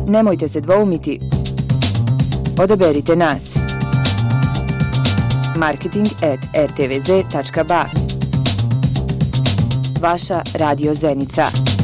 Nemojte se dvoumiti. Odaberite nas. marketing@rtvz.ba. Vaša Radio Zenica.